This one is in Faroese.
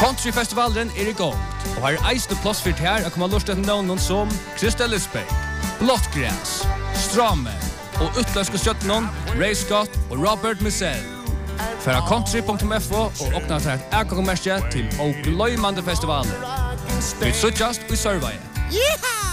Countryfestivalen i gång. Och här är eisne plass för här att komma lust att någon som Krista Lisbeth, Blottgräs, Strame och utländska stjärnor Ray Scott och Robert Missell. För country.fo och öppna till ett ägarkommersie till och glömmande festivalen. Vi suttjast i Sörvaje. Yeehaw!